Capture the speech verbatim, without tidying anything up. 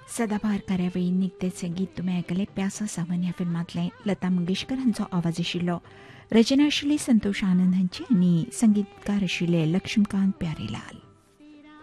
सदाबहार कार्यावळी निकतेचे गीत तुमी आयकले. प्यासा सावन ह्या फिल्मांतले लता मंगेशकर हांचो आवाज आशिल्लो. रचना आशिल्ली संतोष आनंद हांची आनी संगीतकार आशिल्ले लक्ष्मीकांत प्यारेलाल.